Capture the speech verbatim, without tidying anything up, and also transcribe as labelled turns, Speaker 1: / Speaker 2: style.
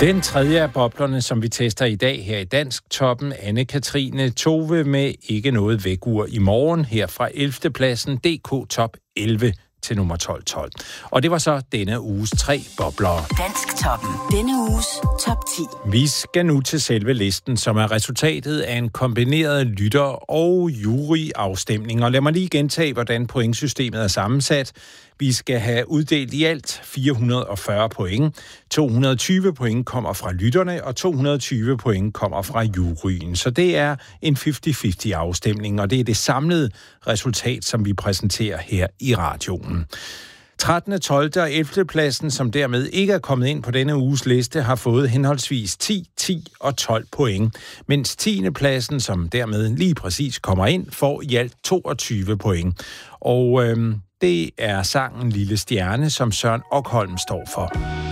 Speaker 1: Den tredje af boblerne, som vi tester i dag her i Dansk Toppen, Anne-Katrine Tove med Ikke noget vækur i morgen, her fra ellevte pladsen D K Top elleve til nummer tolv tolv. Og det var så denne uges tre bobler.
Speaker 2: Dansk Toppen. Denne uges top ti.
Speaker 1: Vi skal nu til selve listen, som er resultatet af en kombineret lytter- og juryafstemning. Og lad mig lige gentage, hvordan pointsystemet er sammensat. Vi skal have uddelt i alt fire hundrede og fyrre point. to hundrede og tyve point kommer fra lytterne, og to hundrede og tyve point kommer fra juryen. Så det er en halvtreds halvtreds afstemning, og det er det samlede resultat, som vi præsenterer her i radioen. trettende, tolvte og ellevte pladsen, som dermed ikke er kommet ind på denne uges liste, har fået henholdsvis ti, ti og tolv point, mens tiende pladsen, som dermed lige præcis kommer ind, får i alt toogtyve point. Og øhm, det er sangen Lille Stjerne, som Søren Okholm står for.